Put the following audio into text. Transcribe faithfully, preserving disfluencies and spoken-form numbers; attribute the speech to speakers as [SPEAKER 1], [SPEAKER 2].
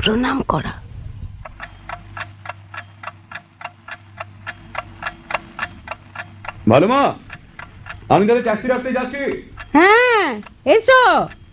[SPEAKER 1] প্রণাম করা।
[SPEAKER 2] ভালো মা, আমি তাহলে ট্যাক্সি রাখতে যাচ্ছি।
[SPEAKER 1] হ্যাঁ এসো।